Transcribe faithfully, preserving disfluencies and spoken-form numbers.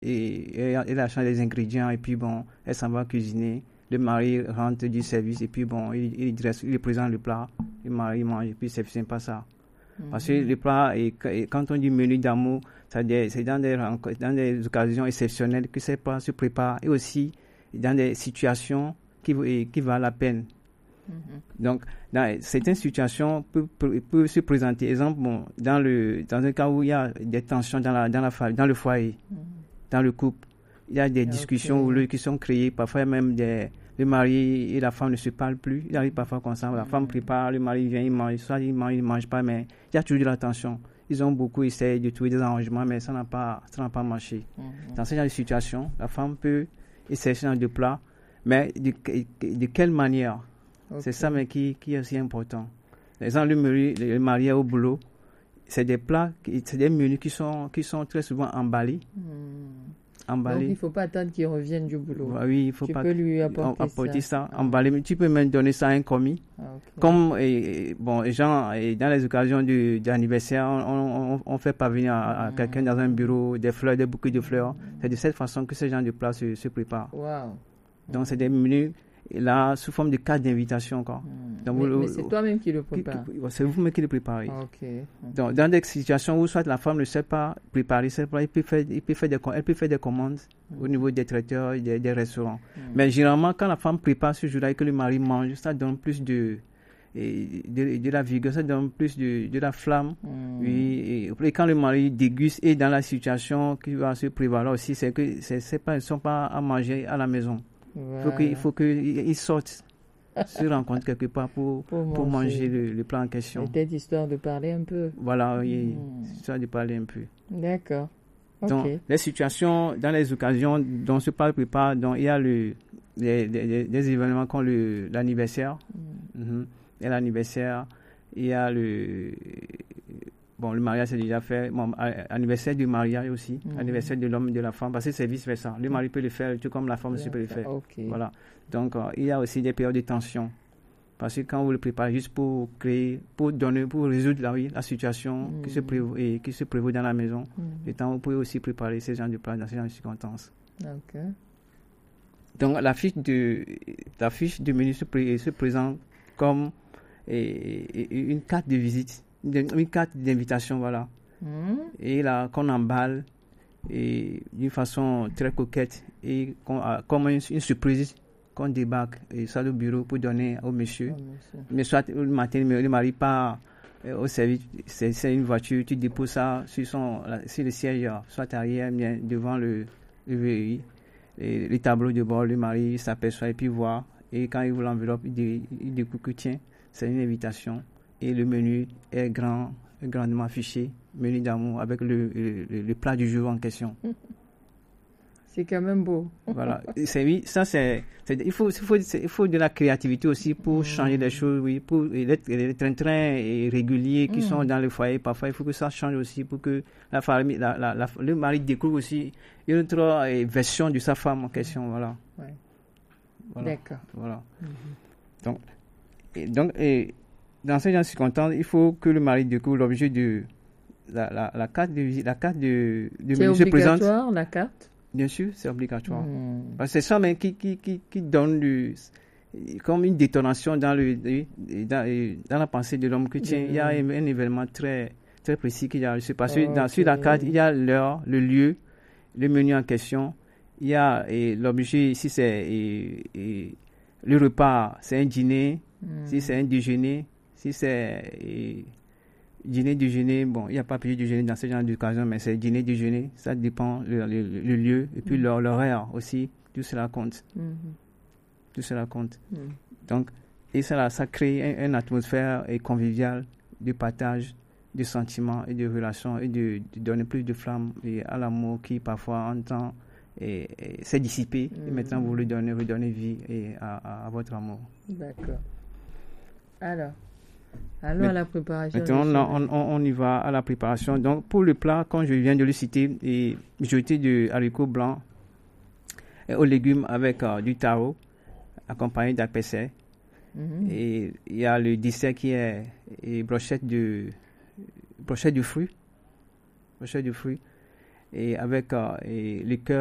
et, et elle achète les ingrédients et puis bon, elle s'en va cuisiner. Le mari rentre du service et puis bon, il, il dresse, il présente le plat. Le mari mange et puis c'est sympa ça. Mm-hmm. Parce que le plat, et, et quand on dit menu d'amour, c'est, c'est dans des, dans des occasions exceptionnelles que ces plats se préparent et aussi dans des situations qui, qui valent la peine. Mm-hmm. Donc, dans certaines situations peuvent, peuvent se présenter. Exemple, bon, dans, le, dans un cas où il y a des tensions dans, la, dans, la famille, dans le foyer, mm-hmm. dans le couple, il y a des okay. discussions où, qui sont créées, parfois même des, le mari et la femme ne se parlent plus. Il arrive parfois comme ça, la mm-hmm. femme prépare, le mari vient, il mange, soit il mange, il ne mange pas, mais il y a toujours de la tension. Ils ont beaucoup essayé de trouver des arrangements, mais ça n'a pas, ça n'a pas marché. Mm-hmm. Dans ce genre de situation, la femme peut essayer ce genre de plat, mais de, de, de quelle manière? Okay. C'est ça mais qui, qui est aussi important. Par exemple, le mari, le mari au boulot, c'est des plats, c'est des menus qui sont, qui sont très souvent emballés. Mm. emballés. Donc il ne faut pas attendre qu'il revienne du boulot. Bah, oui, il faut tu pas peux lui apporter, apporter ça, ça ah. emballé. Mais tu peux même donner ça à un commis. Ah, okay. Comme et, bon, les gens, et dans les occasions du, d'anniversaire, on, on, on fait parvenir à, à mm. quelqu'un dans un bureau des fleurs, des bouquets de fleurs. Mm. C'est de cette façon que ce genre de plats se, se préparent. Wow. Donc c'est des menus là sous forme de carte d'invitation quoi. Mmh. Donc, mais, vous, mais c'est toi-même qui le prépare. C'est vous-même qui le préparez. Ah, okay. Okay. Donc dans des situations où soit la femme ne sait pas préparer ses plats, il peut faire, il peut faire des, elle peut faire des commandes mmh. au niveau des traiteurs, des, des restaurants. Mmh. Mais généralement quand la femme prépare ce jour-là et que le mari mange, ça donne plus de et de, de la vigueur, ça donne plus de, de la flamme. Mmh. Oui, et, et quand le mari déguste et dans la situation qui va se prévaloir aussi, c'est que c'est, c'est pas, ils ne sont pas à manger à la maison. Voilà. Il faut qu'ils sortent, se rencontrent quelque part pour, pour, pour manger, manger le, le plat en question. Peut-être histoire de parler un peu. Voilà, oui, mmh. histoire de parler un peu. D'accord. Donc, okay. les situations, dans les occasions dont ce plat prépare, donc il y a le, les, les, les événements comme le, l'anniversaire. Mmh. Mmh. Et l'anniversaire, il y a le... Bon, le mariage c'est déjà fait. Bon, anniversaire du mariage aussi. Mmh. Anniversaire de l'homme et de la femme. Parce que c'est vice-versa. Le mari peut le faire, tout comme la femme aussi peut le faire. Okay. Voilà. Donc, euh, il y a aussi des périodes de tension. Parce que quand vous le préparez juste pour créer, pour donner, pour résoudre la, la situation mmh. qui, se prévaut, et qui se prévaut dans la maison, mmh. et tant vous pouvez aussi préparer ces genres de plats dans ces genres de circonstances. Okay. Donc, la fiche de, la fiche de menu se, pré, se présente comme et, et une carte de visite. Une carte d'invitation, voilà. Mmh. Et là, qu'on emballe et d'une façon très coquette et comme une, une surprise qu'on débarque et ça au bureau pour donner au monsieur. Oh, monsieur. Mais soit le matin, le mari part euh, au service, c'est, c'est une voiture, tu déposes ça sur, son, la, sur le siège, soit arrière, bien devant le, le V I, et les tableaux de bord, le mari s'aperçoit et puis voit. Et quand il ouvre l'enveloppe, il dit, il dit que tiens, c'est une invitation. Et le menu est grand, grandement affiché, menu d'amour, avec le, le, le plat du jour en question. C'est quand même beau. Voilà. C'est, oui, ça c'est, c'est il, faut, il, faut, il faut de la créativité aussi pour mmh. changer les choses, oui, pour les, les trains-trains réguliers qui mmh. sont dans le foyer. Parfois, il faut que ça change aussi pour que la famille, la, la, la, le mari découvre aussi une autre version de sa femme en question. Voilà. Ouais. Voilà. D'accord. Voilà. Mmh. Donc, et, donc et, dans ces gens circonstances, il faut que le mari découvre l'objet de la, la, la carte de visite, la carte de, de c'est menu se présente. C'est obligatoire, la carte? Bien sûr, c'est obligatoire. Mmh. Parce que c'est ça mais qui, qui, qui, qui donne le, comme une détonation dans, le, dans, dans la pensée de l'homme que tiens, mmh. il y a un, un événement très, très précis qui a se passé. Okay. Dans, sur la carte, il y a l'heure, le lieu, le menu en question. Il y a et l'objet, si c'est et, et, le repas, c'est un dîner, mmh. si c'est un déjeuner. Si c'est et, dîner, déjeuner, bon, il n'y a pas petit déjeuner dans ce genre d'occasion, mais c'est dîner, déjeuner, ça dépend le, le, le lieu et puis mm-hmm. l'horaire aussi, tout cela compte. Mm-hmm. Tout cela compte. Mm-hmm. Donc, et ça, ça crée un, une atmosphère et conviviale de partage, de sentiments et de relations et de, de donner plus de flamme et à l'amour qui parfois en temps et, et s'est dissipé mm-hmm. et maintenant vous lui donnez, redonnez vie et à, à, à votre amour. D'accord. Alors Allons à la préparation. Maintenant, on, on, on y va à la préparation. Donc, pour le plat, comme je viens de le citer, et jeté de haricots blancs et aux légumes avec euh, du taro, accompagné d'apécé. Mm-hmm. Et il y a le dessert qui est et brochette de brochette de fruits, brochette de fruits. et avec euh, et le cœur